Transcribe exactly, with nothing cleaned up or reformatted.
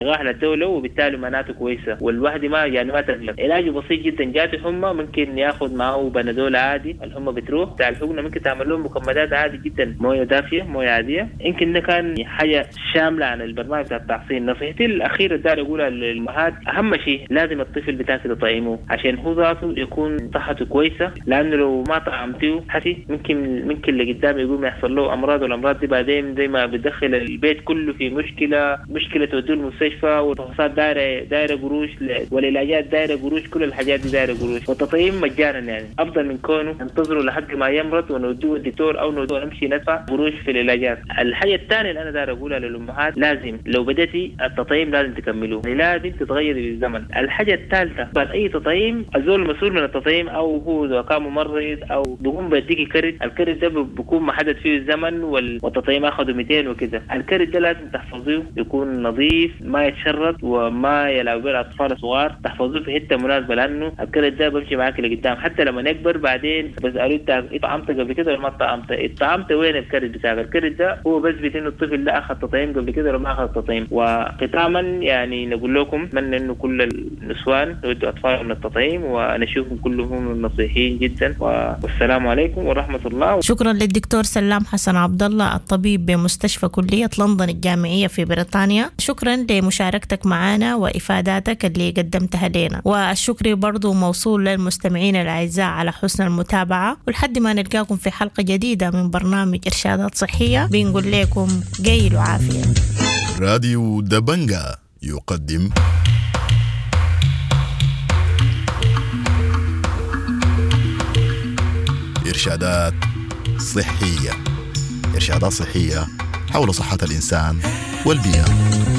غاح للدولة وبالتالي مناعته كويسة والواحد ما يعني ما تغلب. علاجه بسيط جدا، جات حمى ممكن ياخد معه بنادول عادي، الحمى بتروح. بتاع الحقنة ممكن تعمل لهم مكملات عادي جدا، مويه دافية مويه عادية. يمكن ده كان حاجة شاملة عن البرنامج بتاع التحصين. نصيحتي الأخيرة دار أقولها للأمهات، أهم شيء لازم الطفل بتاعك تطعمه عشان هو ذاته يكون صحته كويسة، لأنه لو ما طعمته حسي ممكن ممكن اللي قدام يقوم يحصل له أمراض، والأمراض دي بعدين زي ما بتدخل البيت كله في مشكلة مشكلة توديه المستشفى، والفحوصات دايرة دايرة قروش، والعلاجات دايرة قروش، كل الحاجات دي دايرة قروش. والتطعيم مجانا يعني أفضل من كونه ننتظره لحد ما يمرض ونوديه الدكتور أو نوديه نمشي ندفع قروش في العلاجات. الحاجة الثانية اللي أنا داير أقولها للأمهات، لازم لو بدأتي التطعيم لازم تكملوه، لازم تتغيري بالزمن. الحاجة الثالثة بعد أي تطعيم الزول المسؤول من التطعيم أو هو إذا كان ممرض أو بيقوم بيديكي كرت، الكرت ده بيكون محدد فيه الزمن والتطعيم أخذه مئتين وكذا. الكرت ده لازم تحفظوه يكون نظيف، ما يتشرط وما يلعب به الأطفال الصغار، تحفظوه في حتة مناسبة، لأنه الكرت ده بمشي معاك لقدام حتى لما نكبر بعدين بسألوا أنت طعمت قبل كده ولا ما طعمت؟ طعمت وين الكرت بتاعك؟ الكرت ده هو بس بيتين الطفل ده أخذ تطعيم قبل كده ولا ما أخذ تطعيم. وختاما يعني نقول لكم أتمنى إنه كل النسوان يودوا أطفالهم من التطعيم، ونشوفهم كلهم نصيحين جدا، والسلام عليكم ورحمة الله. شكرا للدكتور سلام حسن عبد الله، الطبيب بمستشفى كلية لندن الجامعية في بريطانيا. شكرا لمشاركتك معنا وإفاداتك اللي قدمتها لنا، والشكر برضو موصول للمستمعين الأعزاء على حسن المتابعة. ولحد ما نلقاكم في حلقة جديدة من برنامج إرشادات صحية بنقول لكم جيل وعافية. راديو دبنجا يقدم إرشادات صحية. إرشادات صحية حول صحة الإنسان والبيئة.